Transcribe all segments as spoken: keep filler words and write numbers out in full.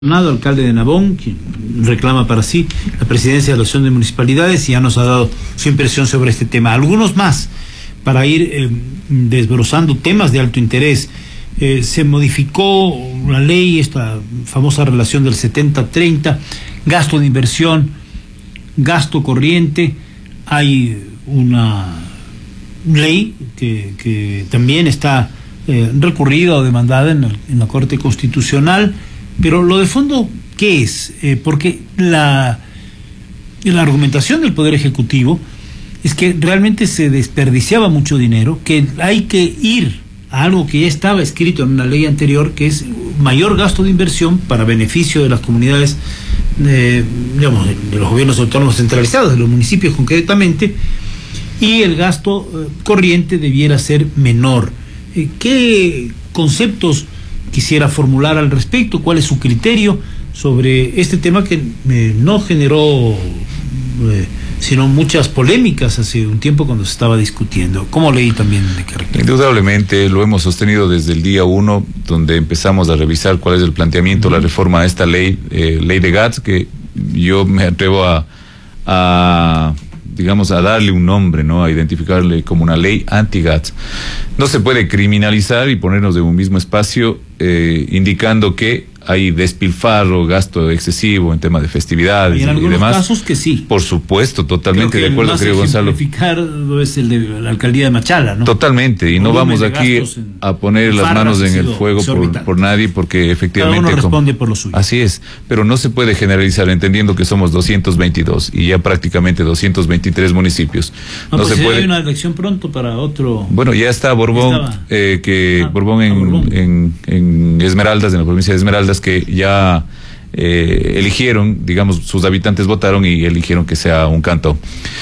Alcalde de Nabón, quien reclama para sí la presidencia de la Asociación de Municipalidades, y ya nos ha dado su impresión sobre este tema. Algunos más, para ir eh, desbrozando temas de alto interés. Eh, se modificó la ley, esta famosa relación del setenta treinta, gasto de inversión, gasto corriente. Hay una ley que, que también está eh, recurrida o demandada en, en la Corte Constitucional. Pero lo de fondo, ¿qué es? Eh, porque la, la argumentación del Poder Ejecutivo es que realmente se desperdiciaba mucho dinero, que hay que ir a algo que ya estaba escrito en una ley anterior, que es mayor gasto de inversión para beneficio de las comunidades, eh, digamos, de los gobiernos autónomos centralizados, de los municipios concretamente, y el gasto eh, corriente debiera ser menor. Eh, ¿Qué conceptos quisiera formular al respecto? ¿Cuál es su criterio sobre este tema que eh, no generó eh, sino muchas polémicas hace un tiempo cuando se estaba discutiendo? ¿Cómo leí también de carácter? Indudablemente lo hemos sostenido desde el día uno, donde empezamos a revisar cuál es el planteamiento, uh-huh. la reforma a esta ley, eh, ley de G A T S, que yo me atrevo a, a digamos, a darle un nombre, ¿no? A identificarle como una ley anti-G A T S. No se puede criminalizar y ponernos de un mismo espacio eh, indicando que hay despilfarro, gasto excesivo en temas de festividades y, en y demás. Casos que sí. Por supuesto, totalmente de acuerdo, querido Gonzalo. Es el de la alcaldía de Machala, ¿no? Totalmente, y no vamos aquí a poner las manos en el fuego por, por nadie, porque efectivamente... Cada uno responde por lo suyo. Así es, pero no se puede generalizar, entendiendo que somos doscientos veintidós y ya prácticamente doscientos veintitrés municipios. No, no pues se puede... hay una elección pronto para otro... Bueno, ya está Borbón, Estaba... eh, que ah, Borbón, en, Borbón. En, en Esmeraldas, en la provincia de Esmeraldas, que ya eh, eligieron, digamos, sus habitantes votaron y eligieron que sea un cantón.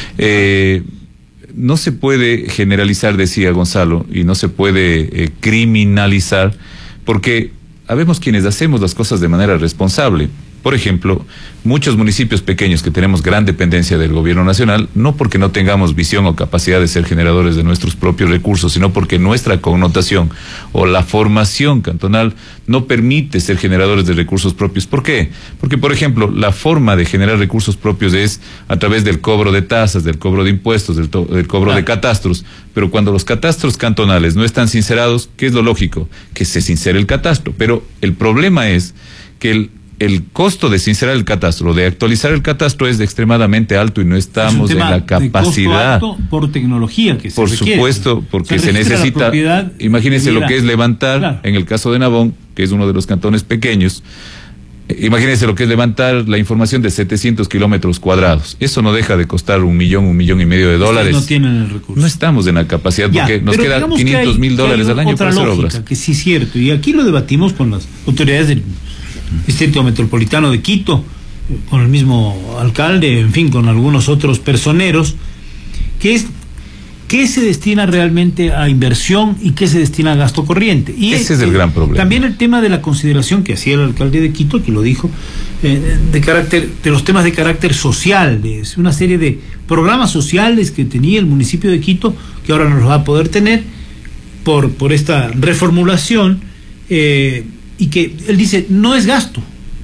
Eh, no se puede generalizar, decía Gonzalo, y no se puede eh, criminalizar, porque habemos quienes hacemos las cosas de manera responsable. Por ejemplo, muchos municipios pequeños que tenemos gran dependencia del gobierno nacional, no porque no tengamos visión o capacidad de ser generadores de nuestros propios recursos, sino porque nuestra connotación o la formación cantonal no permite ser generadores de recursos propios. ¿Por qué? Porque, por ejemplo, la forma de generar recursos propios es a través del cobro de tasas, del cobro de impuestos, del, del cobro claro. de catastros. Pero cuando los catastros cantonales no están sincerados, ¿qué es lo lógico? Que se sincere el catastro. Pero el problema es que el El costo de sincerar el catastro, de actualizar el catastro, es extremadamente alto y no estamos en la capacidad. De costo alto por tecnología que se Por requiere. supuesto, porque se, se necesita. Imagínense lo que es levantar, claro. en el caso de Nabón, que es uno de los cantones pequeños, imagínense lo que es levantar la información de setecientos kilómetros cuadrados. Eso no deja de costar un millón, un millón y medio de dólares. No tienen el recurso. No estamos en la capacidad, ya, porque nos quedan quinientos mil dólares al año para hacer obras. Que sí es cierto, y aquí lo debatimos con las autoridades del Distrito Metropolitano de Quito, con el mismo alcalde, en fin, con algunos otros personeros, que es qué se destina realmente a inversión y qué se destina a gasto corriente. Y ese es el gran problema. También el tema de la consideración que hacía el alcalde de Quito, que lo dijo, eh, de carácter, de los temas de carácter social, de una serie de programas sociales que tenía el municipio de Quito, que ahora no los va a poder tener por, por esta reformulación, eh, y que él dice no es gasto,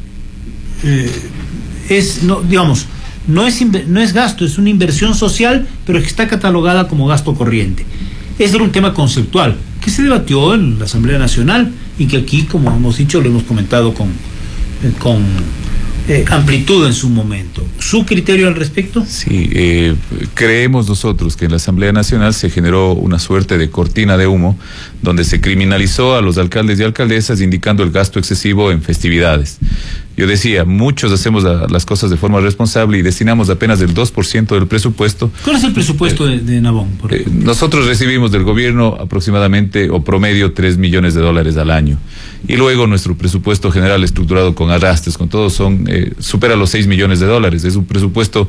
eh, es no digamos no es no es gasto, es una inversión social, pero que está catalogada como gasto corriente. Ese era un tema conceptual que se debatió en la Asamblea Nacional y que aquí, como hemos dicho, lo hemos comentado con eh, con eh, amplitud en su momento. ¿Su criterio al respecto? Sí, eh, creemos nosotros que en la Asamblea Nacional se generó una suerte de cortina de humo, donde se criminalizó a los alcaldes y alcaldesas indicando el gasto excesivo en festividades. Yo decía, muchos hacemos la, las cosas de forma responsable y destinamos apenas el dos por ciento del presupuesto. ¿Cuál es el presupuesto eh, de, de Nabón? Por eh, nosotros recibimos del gobierno aproximadamente o promedio tres millones de dólares al año. Y luego nuestro presupuesto general estructurado con arrastres, con todo, son eh, supera los seis millones de dólares. Es un presupuesto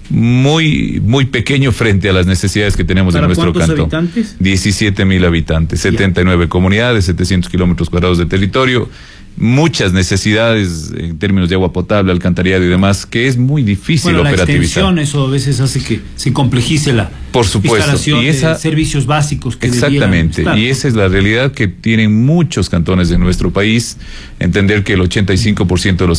muy muy pequeño frente a las necesidades que tenemos en nuestro cantón. ¿Cuántos habitantes? diecisiete mil habitantes, setenta y nueve yeah. comunidades, setecientos kilómetros cuadrados de territorio. muchas necesidades en términos de agua potable, alcantarillado y demás, que es muy difícil bueno, operativizar. La extensión, eso a veces hace que se complejice la Por supuesto. instalación y esa, de servicios básicos que exactamente, y esa es la realidad que tienen muchos cantones de nuestro país, entender que el ochenta y cinco por ciento de los